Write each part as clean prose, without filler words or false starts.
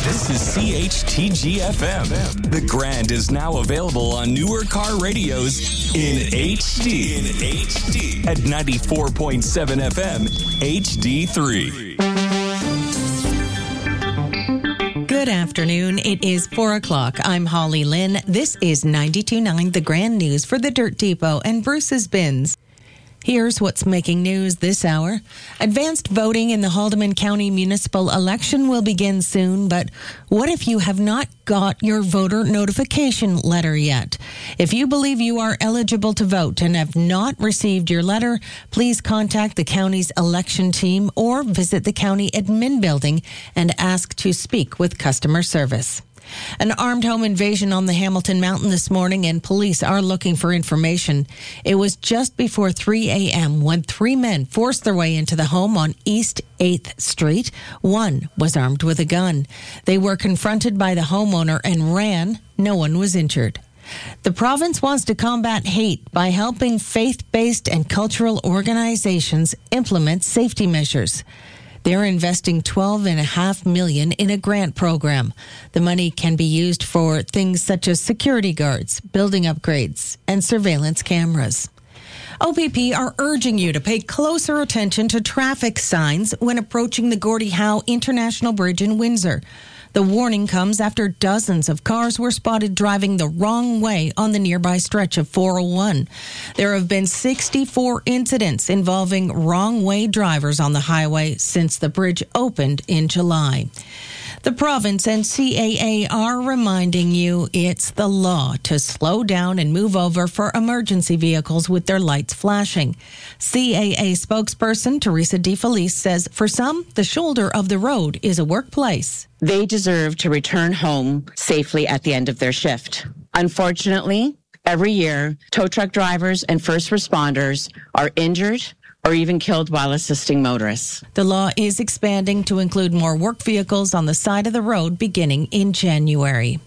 This is CHTG-FM. The Grand is now available on newer car radios in HD. At 94.7 FM, HD3. Good afternoon. It is 4 o'clock. I'm Holly Lynn. This is 92.9 The Grand News for the Dirt Depot and Bruce's Bins. Here's what's making news this hour. Advanced voting in the Haldimand County municipal election will begin soon, but what if you have not got your voter notification letter yet? If you believe you are eligible to vote and have not received your letter, please contact the county's election team or visit the county admin building and ask to speak with customer service. An armed home invasion on the Hamilton Mountain this morning, and police are looking for information. It was just before 3 a.m. when 3 men forced their way into the home on East 8th Street. One was armed with a gun. They were confronted by the homeowner and ran. No one was injured. The province wants to combat hate by helping faith-based and cultural organizations implement safety measures. They're investing $12.5 million in a grant program. The money can be used for things such as security guards, building upgrades, and surveillance cameras. OPP are urging you to pay closer attention to traffic signs when approaching the Gordie Howe International Bridge in Windsor. The warning comes after dozens of cars were spotted driving the wrong way on the nearby stretch of 401. There have been 64 incidents involving wrong-way drivers on the highway since the bridge opened in July. The province and CAA are reminding you it's the law to slow down and move over for emergency vehicles with their lights flashing. CAA spokesperson Teresa DeFelice says for some, the shoulder of the road is a workplace. They deserve to return home safely at the end of their shift. Unfortunately, every year, tow truck drivers and first responders are injured or even killed while assisting motorists. The law is expanding to include more work vehicles on the side of the road beginning in January.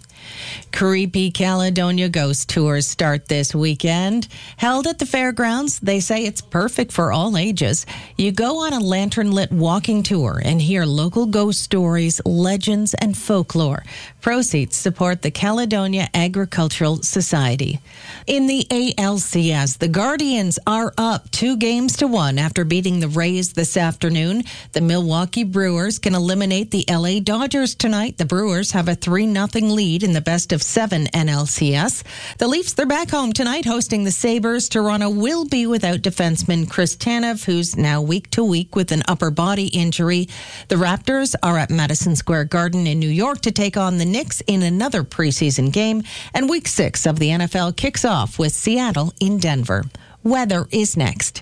Creepy Caledonia Ghost Tours start this weekend. Held at the fairgrounds, they say it's perfect for all ages. You go on a lantern-lit walking tour and hear local ghost stories, legends, and folklore. Proceeds support the Caledonia Agricultural Society. In the ALCS, the Guardians are up 2-1 after beating the Rays this afternoon. The Milwaukee Brewers can eliminate the LA Dodgers tonight. The Brewers have a 3-0 lead in the best of 7 NLCS. The Leafs, they're back home tonight hosting the Sabres. Toronto will be without defenseman Chris Tanev, who's now week to week with an upper body injury. The Raptors are at Madison Square Garden in New York to take on the Knicks in another preseason game. And week 6 of the NFL kicks off with Seattle in Denver. Weather is next.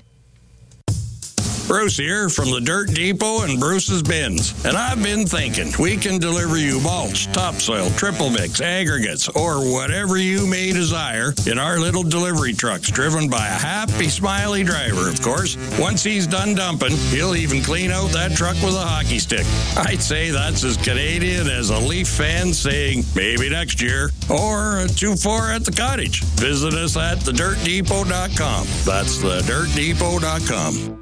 Bruce here from the Dirt Depot and Bruce's Bins. And I've been thinking we can deliver you mulch, topsoil, triple mix, aggregates, or whatever you may desire in our little delivery trucks driven by a happy, smiley driver, of course. Once he's done dumping, he'll even clean out that truck with a hockey stick. I'd say that's as Canadian as a Leaf fan saying, maybe next year, or a 2-4 at the cottage. Visit us at thedirtdepot.com. That's thedirtdepot.com.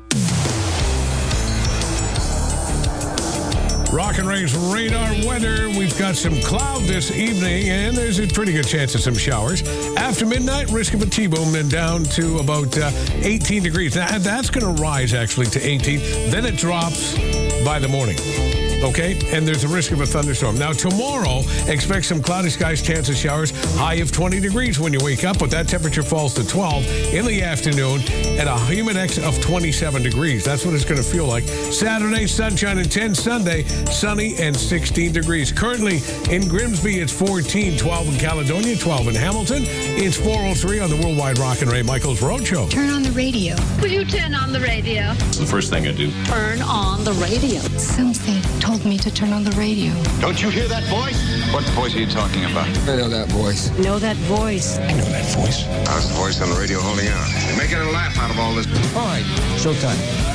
Rock and Ray's radar weather. We've got some cloud this evening, and there's a pretty good chance of some showers. After midnight, risk of a T-bone, and down to about 18 degrees. Now, that's going to rise, actually, to 18. Then it drops by the morning. Okay? And there's a risk of a thunderstorm. Now, tomorrow, expect some cloudy skies, chance of showers, high of 20 degrees when you wake up, but that temperature falls to 12 in the afternoon and a humidex of 27 degrees. That's what it's going to feel like. Saturday, sunshine and 10. Sunday, sunny and 16 degrees. Currently, in Grimsby, it's 14, 12 in Caledonia, 12 in Hamilton. It's 4:03 on the Worldwide Rock and Ray Michaels Road Show. Turn on the radio. Will you turn on the radio? It's the first thing I do. Turn on the radio. Something told me to turn on the radio. Don't you hear that voice? What voice are you talking about? I know that voice. Know that voice. I know that voice. How's the voice on the radio holding out? You're making a laugh out of all this. All right, showtime.